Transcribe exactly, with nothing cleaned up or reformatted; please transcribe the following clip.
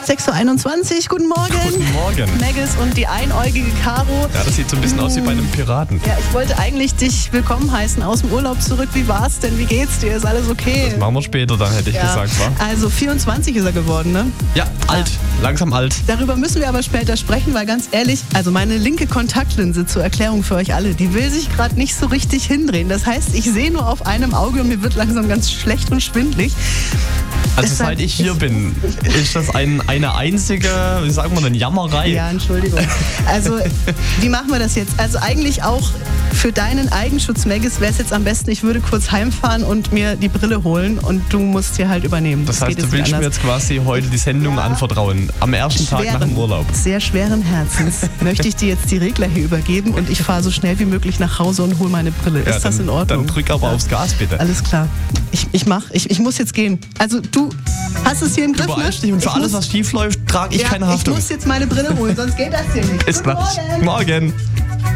sechs Uhr einundzwanzig, guten Morgen. Guten Morgen. Maggis und die einäugige Caro. Ja, das sieht so ein bisschen aus wie bei einem Piraten. Ja, ich wollte eigentlich dich willkommen heißen aus dem Urlaub zurück. Wie war's denn? Wie geht's dir? Ist alles okay? Das machen wir später dann, hätte ich ja. gesagt, wa? Also vierundzwanzig ist er geworden, ne? Ja, alt. Langsam alt. Darüber müssen wir aber später sprechen, weil ganz ehrlich, also meine linke Kontaktlinse zur Erklärung für euch alle, die will sich gerade nicht so richtig hindrehen. Das heißt, ich sehe nur auf einem Auge und mir wird langsam ganz schlecht und schwindelig. Also seit ich hier bin, ist das ein, eine einzige, wie sagen wir denn, Jammerei. Ja, Entschuldigung. Also, wie machen wir das jetzt? Also eigentlich auch für deinen Eigenschutz, Maggis, wäre es jetzt am besten, ich würde kurz heimfahren und mir die Brille holen und du musst hier halt übernehmen. Das, das heißt, du willst mir jetzt quasi heute die Sendung ja. anvertrauen, am ersten schweren, Tag nach dem Urlaub. Sehr schweren Herzens möchte ich dir jetzt die Regler hier übergeben und ich fahre so schnell wie möglich nach Hause und hole meine Brille. Ja, ist das dann, in Ordnung? Dann drück aber ja. aufs Gas, bitte. Alles klar. Ich, ich mach, ich, ich muss jetzt gehen. Also du hast es hier im Griff, du ne? Dich und für ich alles, muss, was schief läuft, trage ich ja, keine Haftung. Ich muss jetzt meine Brille holen, sonst geht das hier nicht. Ist klar. Morgen. Morgen.